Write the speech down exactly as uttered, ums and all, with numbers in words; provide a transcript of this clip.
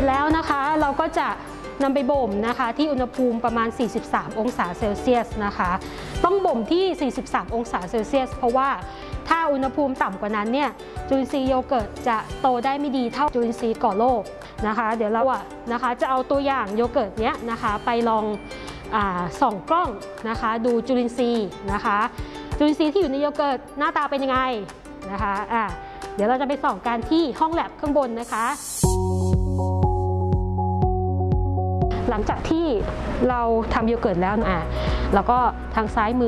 ร็จแล้วนะคะเราก็จะนำไปบ่มนะคะที่อุณหภูมิประมาณสี่สิบสามองศาเซลเซียสนะคะต้องบ่มที่สี่สิบสามองศาเซลเซียสเพราะว่าถ้าอุณหภูมิต่ำกว่านั้นเนี่ยจุลินทรีย์โยเกิร์ตจะโตได้ไม่ดีเท่าจุลินทรีย์ก่อโรคนะคะเดี๋ยวเราอะนะคะจะเอาตัวอย่างโยเกิร์ตเนี้ยนะคะไปลองอ่าส่องกล้องนะคะดูจุลินทรีย์นะคะจุลินทรีย์ที่อยู่ในโยเกิร์ตหน้าตาเป็นยังไงนะคะอ่าเดี๋ยวเราจะไปส่องกันที่ห้องแลบข้างบนนะคะหลังจากที่เราทำโยเกิร์ตแล้วอ่ะแล้วก็ทางซ้ายมือ